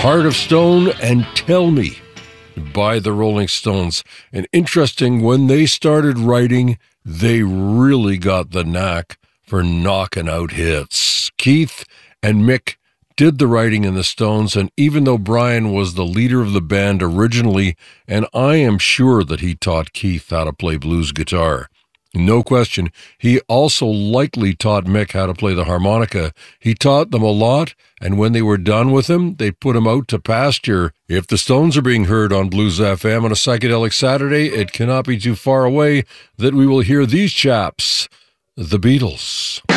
Heart of Stone and Tell Me by the Rolling Stones. And interesting, when they started writing, they really got the knack for knocking out hits. Keith and Mick did the writing in the Stones, and even though Brian was the leader of the band originally, and I am sure that he taught Keith how to play blues guitar, no question, he also likely taught Mick how to play the harmonica. He taught them a lot, and when they were done with him, they put him out to pasture. If the Stones are being heard on Blues FM on a Psychedelic Saturday, it cannot be too far away that we will hear these chaps, the Beatles.